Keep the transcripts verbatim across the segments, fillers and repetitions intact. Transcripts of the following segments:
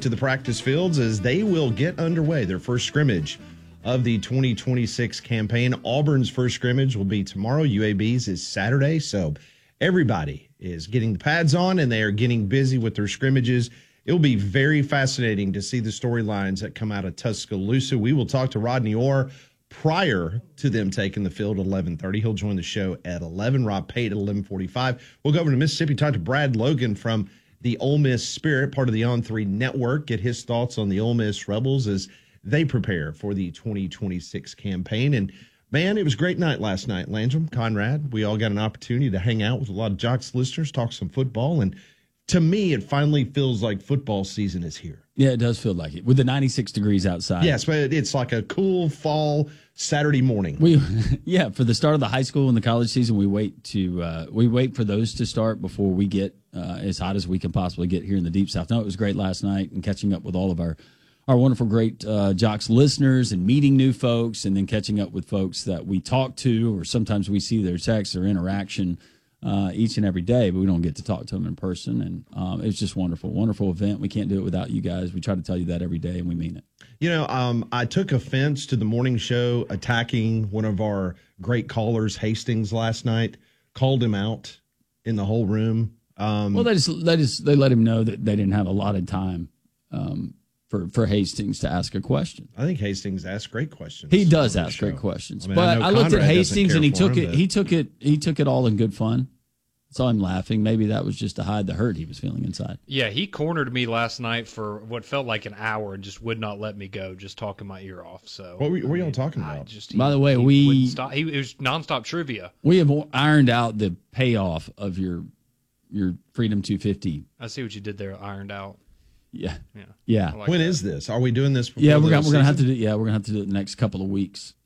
to the practice fields as they will get underway. Their first scrimmage of the twenty twenty-six campaign. Auburn's first scrimmage will be tomorrow. U A B's is Saturday. So everybody is getting the pads on and they are getting busy with their scrimmages. It'll be very fascinating to see the storylines that come out of Tuscaloosa. We will talk to Rodney Orr prior to them taking the field at eleven thirty. He'll join the show at eleven. Rob Pate at eleven forty-five. We'll go over to Mississippi, talk to Brad Logan from the Ole Miss Spirit, part of the On three Network, get his thoughts on the Ole Miss Rebels as they prepare for the twenty twenty-six campaign. And, man, it was a great night last night. Landrum, Conrad, we all got an opportunity to hang out with a lot of Jocks listeners, talk some football, and to me, it finally feels like football season is here. Yeah, it does feel like it with the ninety-six degrees outside. Yes, but it's like a cool fall Saturday morning. We, yeah, for the start of the high school and the college season, we wait to uh, we wait for those to start before we get uh, as hot as we can possibly get here in the Deep South. No, it was great last night and catching up with all of our our wonderful, great uh, Jocks listeners and meeting new folks, and then catching up with folks that we talk to, or sometimes we see their texts or interaction. Uh, each and every day, but we don't get to talk to them in person. And um, it's just wonderful, wonderful event. We can't do it without you guys. We try to tell you that every day, and we mean it. You know, um, I took offense to the morning show attacking one of our great callers, Hastings, last night. Called him out in the whole room. Um, well, they just, they just they let him know that they didn't have a lot of time um, for for Hastings to ask a question. I think Hastings asks great questions. He does ask great questions, I mean, but I, I looked at Hastings and he took him, it. But... He took it. He took it all in good fun. Saw him laughing. Maybe that was just to hide the hurt he was feeling inside. Yeah, he cornered me last night for what felt like an hour and just would not let me go, just talking my ear off. So what were, what were y'all talking about? Just, he, By the way, he we stop, he, it was nonstop trivia. We have ironed out the payoff of your your Freedom two fifty. I see what you did there. Ironed out. Yeah, yeah, yeah. Like when that. is this? Are we doing this? Yeah, we're gonna, we're gonna have to do. Yeah, we're gonna have to do it the next couple of weeks.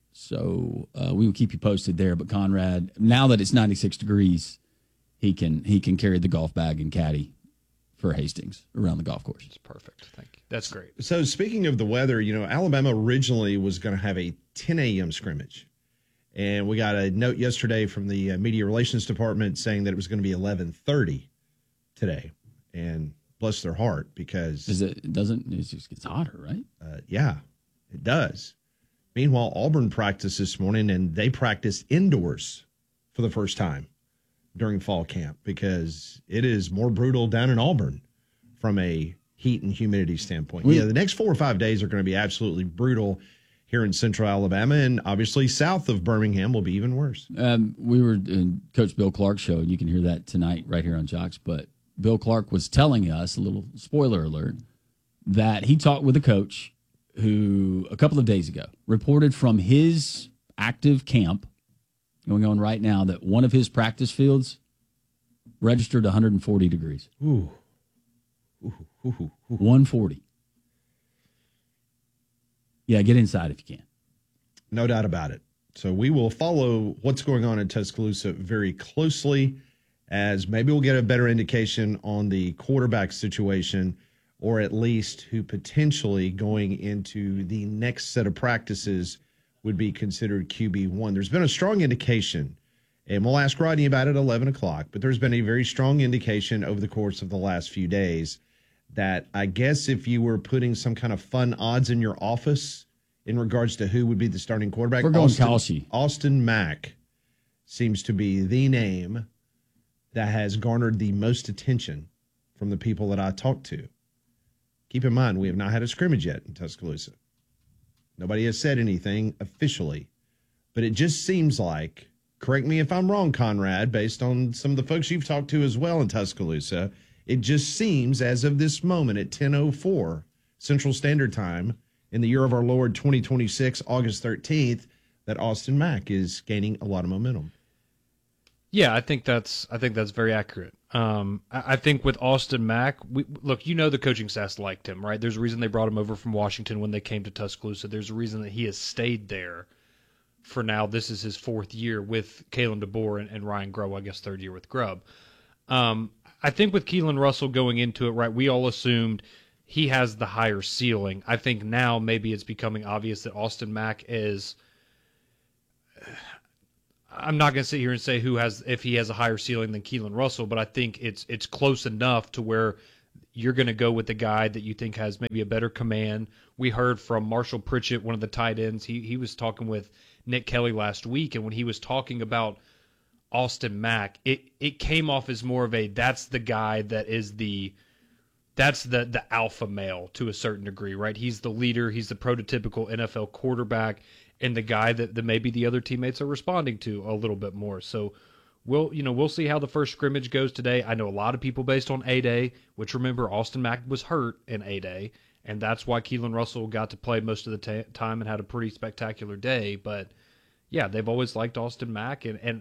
So uh, we will keep you posted there. But Conrad, now that it's ninety-six degrees. He can he can carry the golf bag and caddy for Hastings around the golf course. It's perfect. Thank you. That's great. So speaking of the weather, you know, Alabama originally was going to have a ten a.m. scrimmage. And we got a note yesterday from the uh, media relations department saying that it was going to be eleven thirty today. And bless their heart, because Is it, it doesn't it just gets hotter, right? Uh, yeah, it does. Meanwhile, Auburn practiced this morning, and they practiced indoors for the first time during fall camp, because it is more brutal down in Auburn from a heat and humidity standpoint. We, yeah, the next four or five days are going to be absolutely brutal here in central Alabama, and obviously south of Birmingham will be even worse. Um, we were in Coach Bill Clark's show, and you can hear that tonight right here on Jocks, but Bill Clark was telling us, a little spoiler alert, that he talked with a coach who a couple of days ago reported from his active camp going on right now that one of his practice fields registered one hundred forty degrees. Ooh. Ooh, ooh, ooh, ooh. one forty. Yeah, get inside if you can. No doubt about it. So we will follow what's going on in Tuscaloosa very closely, as maybe we'll get a better indication on the quarterback situation, or at least who potentially going into the next set of practices would be considered Q B one. There's been a strong indication, and we'll ask Rodney about it at eleven o'clock, but there's been a very strong indication over the course of the last few days that I guess if you were putting some kind of fun odds in your office in regards to who would be the starting quarterback, we're going Austin, Kalshi. Austin Mack seems to be the name that has garnered the most attention from the people that I talked to. Keep in mind, we have not had a scrimmage yet in Tuscaloosa. Nobody has said anything officially, but it just seems like, correct me if I'm wrong, Conrad, based on some of the folks you've talked to as well in Tuscaloosa, it just seems as of this moment at ten oh four Central Standard Time in the year of our Lord twenty twenty-six, August thirteenth, that Austin Mack is gaining a lot of momentum. Yeah, I think that's I think that's very accurate. Um, I, I think with Austin Mack, we, look, you know the coaching staff liked him, right? There's a reason they brought him over from Washington when they came to Tuscaloosa. There's a reason that he has stayed there for now. This is his fourth year with Kalen DeBoer and, and Ryan Grubb, I guess third year with Grubb. Um, I think with Keelan Russell going into it, right, we all assumed he has the higher ceiling. I think now maybe it's becoming obvious that Austin Mack is – I'm not going to sit here and say who has if he has a higher ceiling than Keelan Russell, but I think it's it's close enough to where you're going to go with the guy that you think has maybe a better command. We heard from Marshall Pritchett, one of the tight ends. He he was talking with Nick Kelly last week, and when he was talking about Austin Mack, it it came off as more of a that's the guy that is the that's the the alpha male to a certain degree, right? He's the leader, he's the prototypical N F L quarterback, and the guy that, that maybe the other teammates are responding to a little bit more. So we'll you know we'll see how the first scrimmage goes today. I know a lot of people based on A-Day, which remember Austin Mack was hurt in A-Day, and that's why Keelan Russell got to play most of the t- time and had a pretty spectacular day. But yeah, they've always liked Austin Mack, and and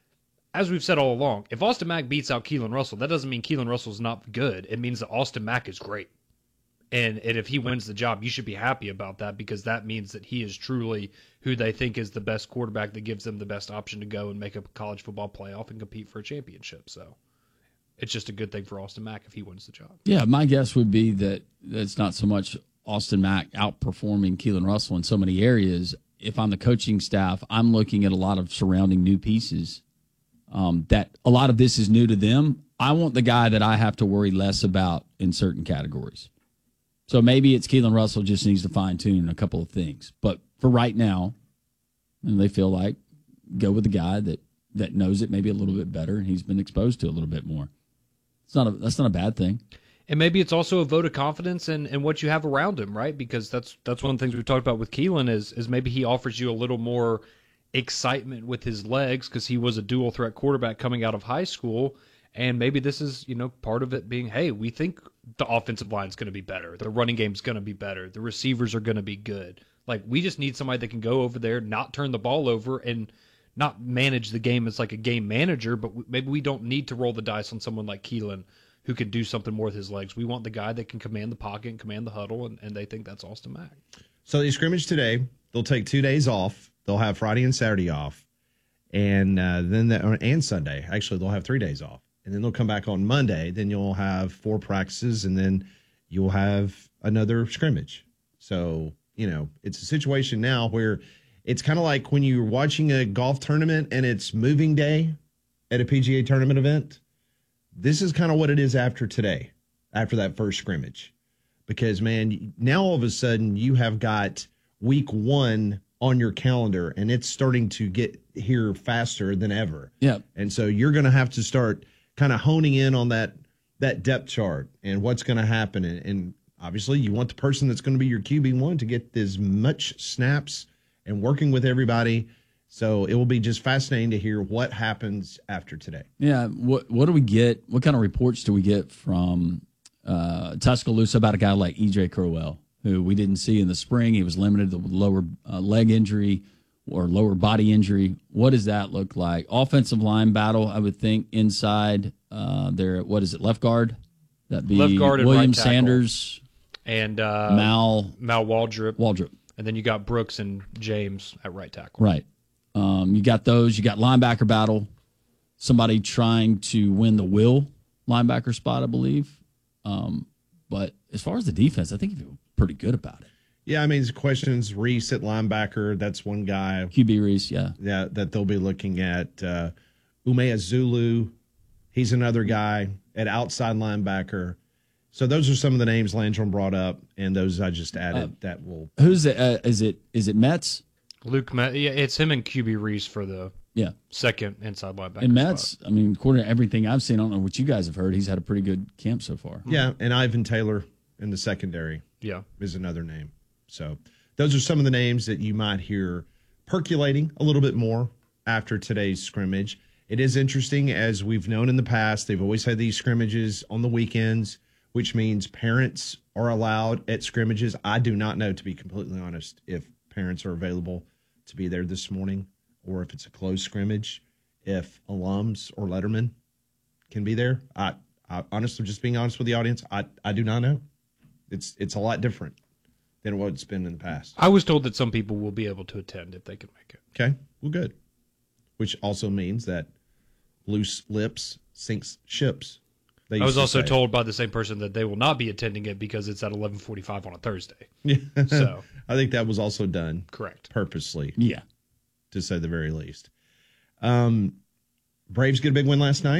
as we've said all along, if Austin Mack beats out Keelan Russell, that doesn't mean Keelan Russell's not good. It means that Austin Mack is great. And, and if he wins the job, you should be happy about that, because that means that he is truly who they think is the best quarterback that gives them the best option to go and make a college football playoff and compete for a championship. So it's just a good thing for Austin Mack if he wins the job. Yeah, my guess would be that it's not so much Austin Mack outperforming Keelan Russell in so many areas. If I'm the coaching staff, I'm looking at a lot of surrounding new pieces. Um, that a lot of this is new to them. I want the guy that I have to worry less about in certain categories. So maybe it's Keelan Russell just needs to fine-tune a couple of things. But for right now, and they feel like, go with the guy that, that knows it maybe a little bit better and he's been exposed to a little bit more. It's not a, that's not a bad thing. And maybe it's also a vote of confidence in, in what you have around him, right? Because that's that's one of the things we've talked about with Keelan is, is maybe he offers you a little more excitement with his legs because he was a dual threat quarterback coming out of high school. And maybe this is, you know, part of it being, hey, we think the offensive line is going to be better. The running game is going to be better. The receivers are going to be good. Like, we just need somebody that can go over there, not turn the ball over, and not manage the game as like a game manager, but maybe we don't need to roll the dice on someone like Keelan who can do something more with his legs. We want the guy that can command the pocket and command the huddle, and, and they think that's Austin Mack. So they scrimmage today. They'll take two days off. They'll have Friday and Saturday off, and uh, then the, and Sunday. Actually, they'll have three days off, and then they'll come back on Monday. Then you'll have four practices, and then you'll have another scrimmage. So, you know, it's a situation now where it's kind of like when you're watching a golf tournament and it's moving day at a P G A tournament event. This is kind of what it is after today, after that first scrimmage, because, man, now all of a sudden you have got week one on your calendar, and it's starting to get here faster than ever. Yeah. And so you're going to have to start kind of honing in on that that depth chart and what's going to happen. And, and obviously you want the person that's going to be your Q B one to get as much snaps and working with everybody. So it will be just fascinating to hear what happens after today. Yeah. What What do we get? What kind of reports do we get from uh, Tuscaloosa about a guy like E J Crowell, who we didn't see in the spring? He was limited to lower uh, leg injury or lower body injury. What does that look like? Offensive line battle, I would think, inside uh, there. What is it, left guard? That'd be Left guard and William right tackle. Sanders, And uh, Mal Mal Waldrop. Waldrop. And then you got Brooks and James at right tackle. Right. Um, you got those. You got linebacker battle. Somebody trying to win the will linebacker spot, I believe. Um, but as far as the defense, I think you feel pretty good about it. Yeah, I mean, questions, Reese at linebacker, that's one guy. Q B Reese, yeah. Yeah, that they'll be looking at. Uh, Umea Zulu, he's another guy at outside linebacker. So those are some of the names Landrum brought up, and those I just added. Uh, that will. Who's it? Uh, is it? Is it Metz? Luke Metz. Yeah, it's him and Q B Reese for the yeah second inside linebacker. And Metz, spot. I mean, according to everything I've seen, I don't know what you guys have heard. He's had a pretty good camp so far. Yeah, and Ivan Taylor in the secondary. Yeah, is another name. So those are some of the names that you might hear percolating a little bit more after today's scrimmage. It is interesting, as we've known in the past, they've always had these scrimmages on the weekends, which means parents are allowed at scrimmages. I do not know, to be completely honest, if parents are available to be there this morning or if it's a closed scrimmage, if alums or lettermen can be there. I, I honestly, just being honest with the audience, I, I do not know. It's it's a lot different than what it's been in the past. I was told that some people will be able to attend if they can make it. Okay, well, good. Which also means that loose lips sinks ships. I was also say. told by the same person that they will not be attending it because it's at eleven forty-five on a Thursday. Yeah. So I think that was also done correct purposely. Yeah. To say the very least. Um, Braves get a big win last night.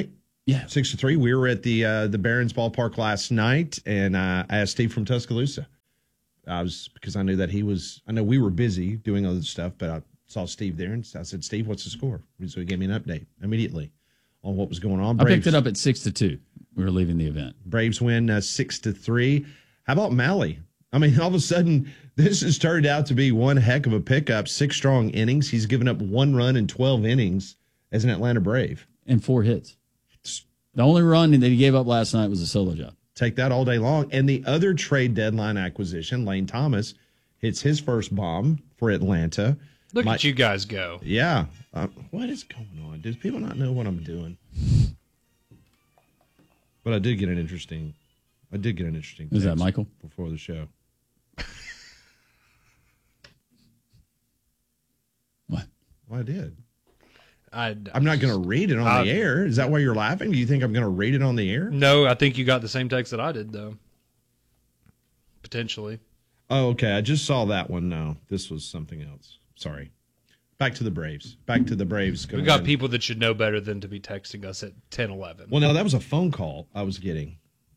Yeah. Six to three. We were at the uh, the Barons ballpark last night, and uh, I asked Steve from Tuscaloosa. I was because I knew that he was. I know we were busy doing other stuff, but I saw Steve there, and I said, "Steve, what's the score?" So he gave me an update immediately on what was going on. I Braves, picked it up at six to two. We were leaving the event. Braves win uh, six to three. How about Malley? I mean, all of a sudden, this has turned out to be one heck of a pickup. Six strong innings. He's given up one run in twelve innings as an Atlanta Brave. And four hits. The only run that he gave up last night was a solo job. Take that all day long. And the other trade deadline acquisition, Lane Thomas, hits his first bomb for Atlanta. Look My, at you guys go. Yeah. Uh, what is going on? Does people not know what I'm doing? But I did get an interesting. I did get an interesting. Is that Michael? Before the show. What? Well, I did. I, I'm not going to read it on I, the air. Is that why you're laughing? Do you think I'm going to read it on the air? No, I think you got the same text that I did, though. Potentially. Oh, okay. I just saw that one. No, this was something else. Sorry. Back to the Braves. Back to the Braves. We got people that should know better than to be texting us at ten eleven. Well, no, that was a phone call I was getting.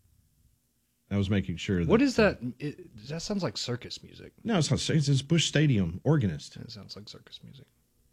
I was making sure that. What is that? It, that sounds like circus music. No, it's not. It's Busch Stadium organist. It sounds like circus music.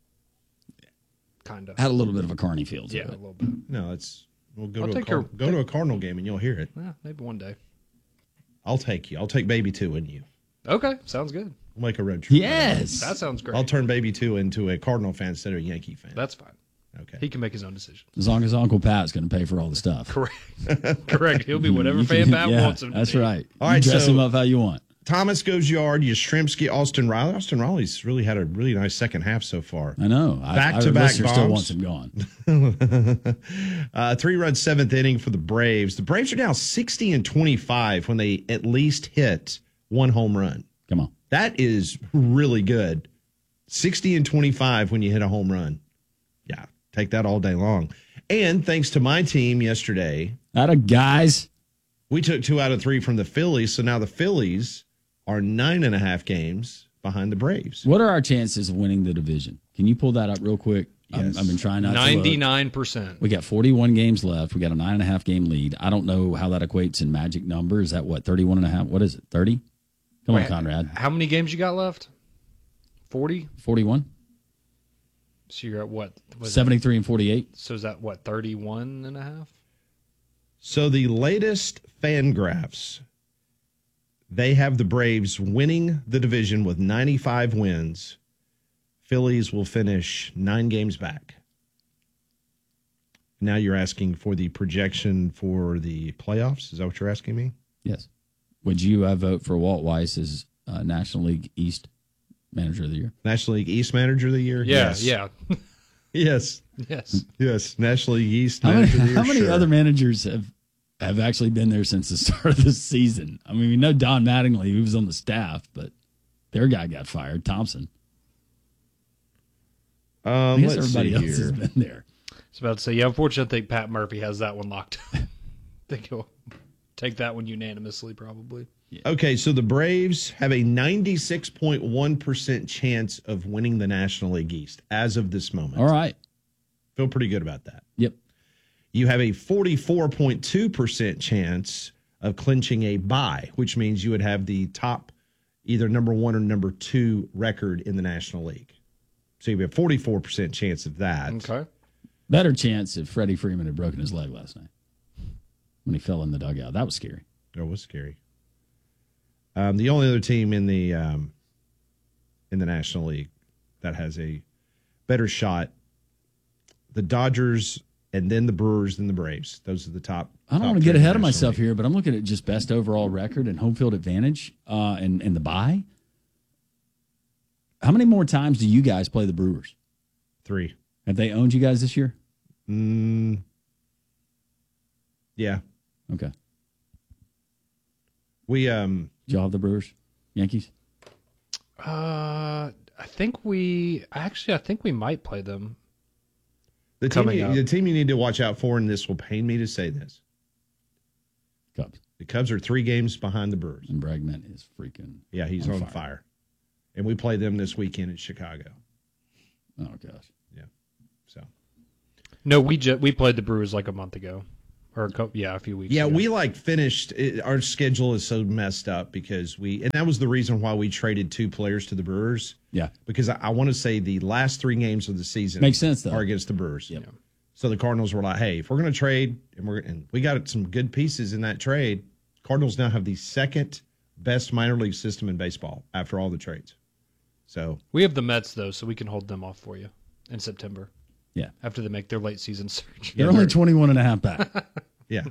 Kind of. Had a little bit of a Carney feel to Yeah, it. a little bit. No, it's. We'll go I'll to a take Car- your- go to a Cardinal game and you'll hear it. Yeah, maybe one day. I'll take you. I'll take Baby Two and you. Okay, sounds good. We'll make a road trip. Yes. That sounds great. I'll turn Baby Two into a Cardinal fan instead of a Yankee fan. That's fine. Okay. He can make his own decision. As long as Uncle Pat's going to pay for all the stuff. Correct. Correct. He'll be whatever You fan can- Pat yeah, wants him to That's be. right. All You right, dress so- him up how you want. Thomas goes yard. Yastrzemski, Austin Riley. Austin Riley's really had a really nice second half so far. I know. Back I, to our back listener still bombs. wants him gone. uh, three run seventh inning for the Braves. The Braves are now sixty and twenty-five when they at least hit one home run. Come on. That is really good. sixty and twenty-five when you hit a home run. Yeah, take that all day long. And thanks to my team yesterday, That a guys. we took two out of three from the Phillies. So now the Phillies are nine and a half games behind the Braves. What are our chances of winning the division? Can you pull that up real quick? I'm- Yes. I've been trying not to look. ninety-nine percent. We got forty-one games left. We got a nine and a half game lead. I don't know how that equates in magic number. Is that what, thirty-one and a half? What is it, thirty? Come on, Wait, Conrad. How many games you got left? forty? forty-one? So you're at what? Was seventy-three and forty-eight? That, so is that what, thirty-one and a half? So the latest fan graphs, they have the Braves winning the division with ninety-five wins. Phillies will finish nine games back. Now you're asking for the projection for the playoffs? Is that what you're asking me? Yes. Would you uh, vote for Walt Weiss as uh, National League East Manager of the Year? National League East Manager of the Year? Yeah, Yes. yeah. Yes. Yes. Yes. National League East How many, Manager of the Year. how many sure. other managers have have actually been there since the start of the season? I mean, we know Don Mattingly, who was on the staff, but their guy got fired, Thompson. Um, I guess let's everybody see else here. has been there. I was about to say, yeah, unfortunately, I think Pat Murphy has that one locked. I think he'll take that one unanimously, probably. Okay, so the Braves have a ninety-six point one percent chance of winning the National League East as of this moment. All right. Feel pretty good about that. Yep. You have a forty-four point two percent chance of clinching a bye, which means you would have the top either number one or number two record in the National League. So you have a forty-four percent chance of that. Okay. Better chance if Freddie Freeman had broken his leg last night when he fell in the dugout. That was scary. That was scary. Um, the only other team in the um, in the National League that has a better shot, the Dodgers, and then the Brewers, then the Braves. Those are the top. I don't top want to three get in the ahead of National myself League. here, but I'm looking at just best overall record and home field advantage uh, and, and the bye. How many more times do you guys play the Brewers? Three. Have they owned you guys this year? Mm, yeah. Okay. We um Did y'all have the Brewers? Yankees? Uh, I think we actually, I think we might play them. the team Coming you, up. the team you need to watch out for, and this will pain me to say this. Cubs. The Cubs are three games behind the Brewers. And Bregman is freaking. Yeah, he's On on, fire. fire. And we play them this weekend in Chicago. Oh, gosh. Yeah. So No, we ju- we played the Brewers like a month ago. Or a couple, yeah, a few weeks Yeah, ago. we like finished. It, our schedule is so messed up because we, and that was the reason why we traded two players to the Brewers. Yeah. Because I, I want to say the last three games of the season Makes sense, though. are against the Brewers. Yep. So the Cardinals were like, hey, if we're going to trade, and we're and we got some good pieces in that trade, Cardinals now have the second best minor league system in baseball after all the trades. So We have the Mets, though, so we can hold them off for you in September. Yeah. After they make their late season surge. They're only twenty-one and a half back. yeah.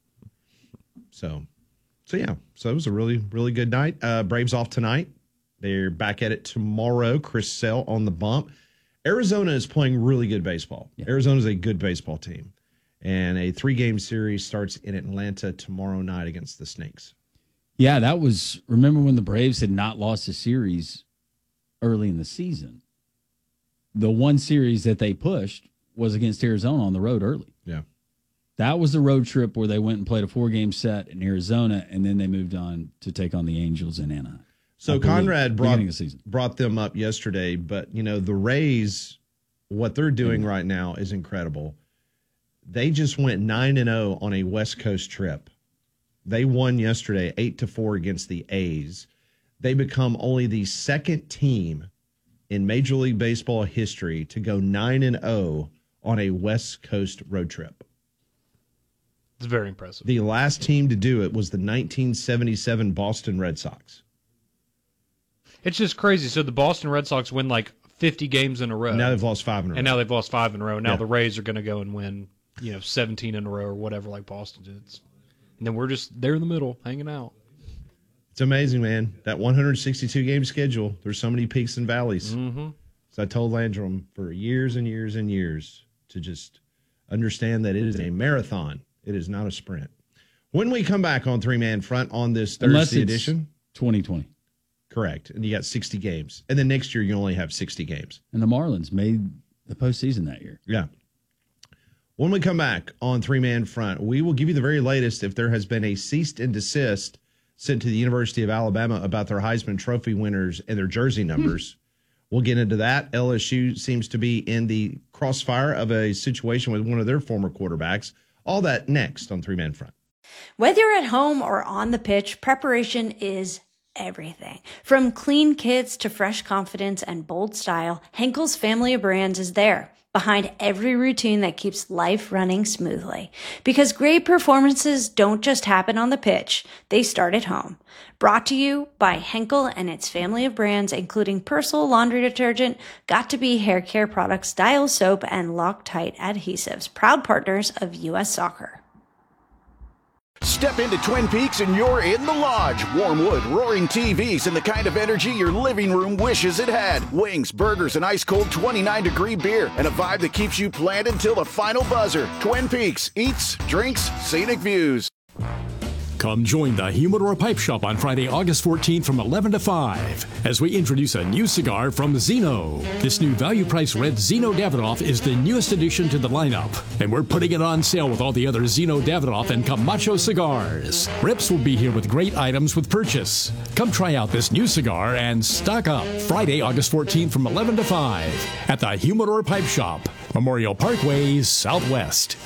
So, so yeah. So it was a really, really good night. Uh, Braves off tonight. They're back at it tomorrow. Chris Sale on the bump. Arizona is playing really good baseball. Yeah. Arizona is a good baseball team. And a three-game series starts in Atlanta tomorrow night against the Snakes. Yeah, that was, remember when the Braves had not lost a series early in the season? The one series that they pushed was against Arizona on the road early. Yeah. That was the road trip where they went and played a four-game set in Arizona, and then they moved on to take on the Angels in Anaheim. So Conrad brought, brought them up yesterday, but, you know, the Rays, what they're doing mm-hmm. right now is incredible. They just went nine and oh on a West Coast trip. They won yesterday eight to four against the A's. They become only the second team in Major League Baseball history to go nine and oh on a West Coast road trip. It's very impressive. The last team to do it was the nineteen seventy-seven Boston Red Sox. It's just crazy. So the Boston Red Sox win like fifty games in a row. Now they've lost five in a row. And now they've lost five in a row. Now yeah. the Rays are going to go and win, you know, seventeen in a row or whatever like Boston did. And then we're just there in the middle, hanging out. It's amazing, man. That one hundred sixty-two game schedule, there's so many peaks and valleys. Mm-hmm. So I told Landrum for years and years and years to just understand that it is a marathon. It is not a sprint. When we come back on Three Man Front on this Thursday edition. twenty twenty. Correct. And you got sixty games. And then next year you only have sixty games. And the Marlins made the postseason that year. Yeah. When we come back on Three Man Front, we will give you the very latest if there has been a cease and desist sent to the University of Alabama about their Heisman Trophy winners and their jersey numbers. We'll get into that. L S U seems to be in the crossfire of a situation with one of their former quarterbacks. All that next on Three Man Front. Whether you're at home or on the pitch, preparation is everything. From clean kits to fresh confidence and bold style, Henkel's family of brands is there, behind every routine that keeps life running smoothly. Because great performances don't just happen on the pitch, they start at home. Brought to you by Henkel and its family of brands, including Persil laundry detergent, Got2b hair care products, Dial soap, and Loctite adhesives, proud partners of U S Soccer. Step into Twin Peaks and you're in the lodge. Warm wood, roaring T Vs, and the kind of energy your living room wishes it had. Wings, burgers, and ice-cold twenty-nine degree beer, and a vibe that keeps you planted till the final buzzer. Twin Peaks, eats, drinks, scenic views. Come join the Humidor Pipe Shop on Friday, August fourteenth from eleven to five as we introduce a new cigar from Zeno. This new value-priced red Zeno Davidoff is the newest addition to the lineup, and we're putting it on sale with all the other Zeno Davidoff and Camacho cigars. Rips will be here with great items with purchase. Come try out this new cigar and stock up Friday, August fourteenth from eleven to five at the Humidor Pipe Shop, Memorial Parkway, Southwest.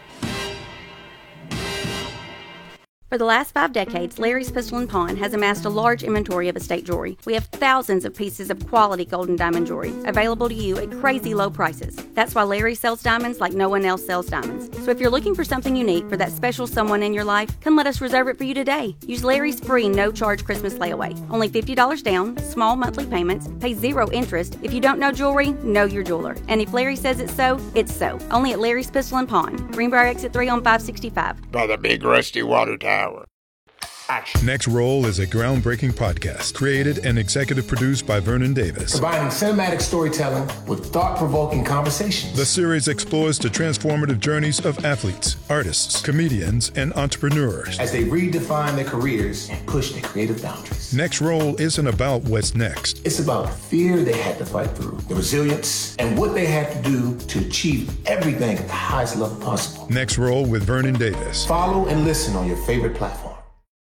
For the last five decades, Larry's Pistol and Pawn has amassed a large inventory of estate jewelry. We have thousands of pieces of quality gold and diamond jewelry available to you at crazy low prices. That's why Larry sells diamonds like no one else sells diamonds. So if you're looking for something unique for that special someone in your life, come let us reserve it for you today. Use Larry's free no-charge Christmas layaway. Only fifty dollars down, small monthly payments, pay zero interest. If you don't know jewelry, know your jeweler. And if Larry says it's so, it's so. Only at Larry's Pistol and Pawn, Greenbrier Exit three on five sixty-five. By the big rusty water tower. Action. Next Roll is a groundbreaking podcast created and executive produced by Vernon Davis. Combining cinematic storytelling with thought-provoking conversations. The series explores the transformative journeys of athletes, artists, comedians, and entrepreneurs as they redefine their careers and push their creative boundaries. Next Roll isn't about what's next. It's about the fear they had to fight through, the resilience, and what they had to do to achieve everything at the highest level possible. Next Roll with Vernon Davis. Follow and listen on your favorite platform.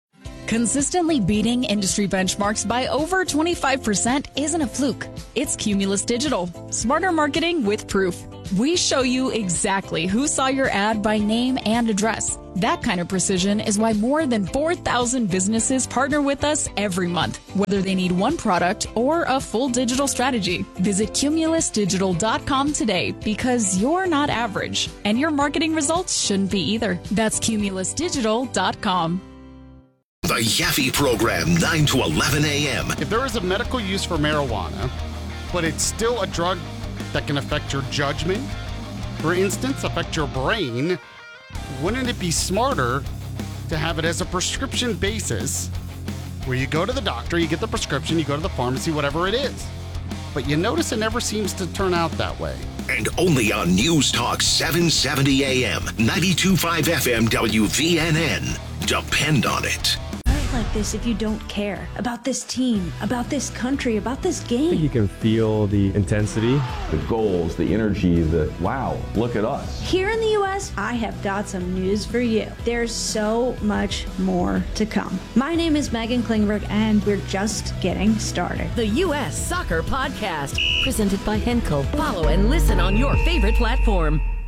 Consistently beating industry benchmarks by over twenty-five percent isn't a fluke. It's Cumulus Digital. Smarter marketing with proof. We show you exactly who saw your ad by name and address. That kind of precision is why more than four thousand businesses partner with us every month, whether they need one product or a full digital strategy. Visit cumulus digital dot com today because you're not average, and your marketing results shouldn't be either. That's cumulus digital dot com. The Yaffe Program, nine to eleven a.m. If there is a medical use for marijuana, but it's still a drug that can affect your judgment, for instance, affect your brain, wouldn't it be smarter to have it as a prescription basis where you go to the doctor, you get the prescription, you go to the pharmacy, whatever it is. But you notice it never seems to turn out that way. And only on News Talk seven seventy a.m., ninety-two point five F M W V N N. Depend on it. Like this if you don't care about this team, about this country, about this game. I think you can feel the intensity, the goals, the energy, the wow, look at us. Here in the U S, I have got some news for you. There's so much more to come. My name is Megan Klingberg, and we're just getting started. The U S Soccer Podcast, presented by Henkel. Follow and listen on your favorite platform.